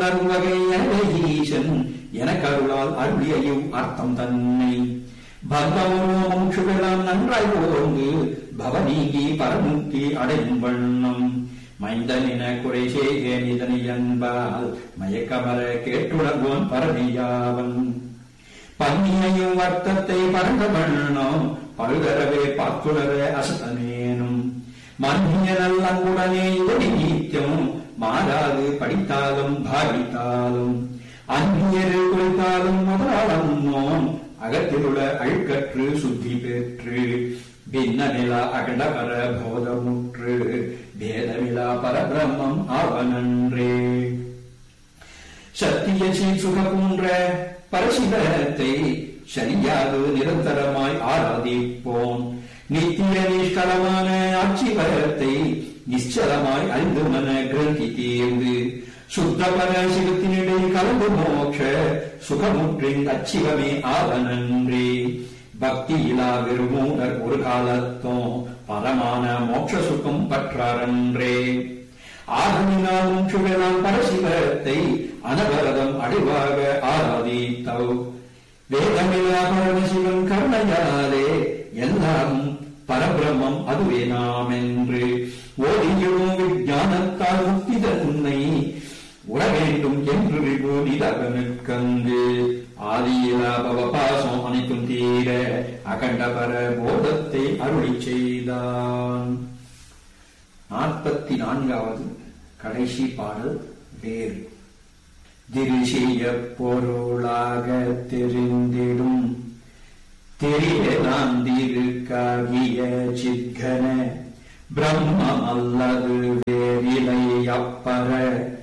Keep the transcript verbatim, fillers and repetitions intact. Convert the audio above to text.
உணர்வகை ஈசன் என கருளால் அருளியும் அர்த்தம் தன்னை பந்தமும் சுகலாம் நன்றாய் ஓர்ந்து பவநீகி பரமுக்தி அடையும் வண்ணம் மைந்தனின குறை செய்கேன் இதனை என்பால் மயக்கமர கேட்டுணர்வோன் பரணியாவன் பன்னியையும் வர்த்தத்தை பரந்த வண்ணம் பழுதரவே பார்த்துணர அசத்தனேனும் மன்னிய நல்லங்குடனே இதனை நீத்தியம் மாறாது படித்தாலும் பாவித்தாலும் அந்நியரு குறித்தாலும் முதலாளன்னோம் அகத்திலுள்ள அழுக்கற்று சுத்தி பெற்று பின்ன நிலா அகண்டபர போதமுற்று பேதமிலா பரபிரம்மம் ஆவனன்றே சத்திய சீசுக போன்ற பரசிவத்தை சரியாக நிரந்தரமாய் ஆராதிப்போம் நித்திய நிஷ்கலமான ஆட்சிபரத்தை நிச்சலமாய் அறிந்து மன கிரந்தி தேர்ந்து சுத்த பரசிவத்தினிடை கலந்து மோட்ச சுகமுற்றின் அச்சிவமே ஆவனன்றே பக்தியிலா விருமூடர் ஒரு காலத்தும் பரமான மோட்ச சுகம் பற்றாரன்றே ஆகமினாலும் சுழலாம் பரசிவத்தை அனவரதம் அடிவாக ஆராதித்தவ் வேதமிலா பரமசிவன் கருணையாலே எல்லாம் பரபிரம்மம் அதுவே நாம் என்று ஓடியும் விஞ்ஞானத்தால் முக்தித உன்னை உற வேண்டும் என்று விபூதிதகனுக்கங்கு ஆதியிலா பவபாசம் அனைத்தும் தீர அகண்டபர போதத்தை அருளி செய்தான். நாற்பத்தி நான்காவது கடைசி பாடல் வேறு. திருஷிய பொருளாக தெரிந்திடும் தெரியலாம் திருக்காகிய சித்கன பிரம்மம் அல்லது வேறிலை அப்பற